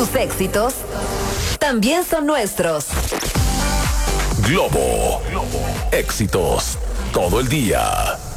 Tus éxitos también son nuestros. Globo. Éxitos todo el día.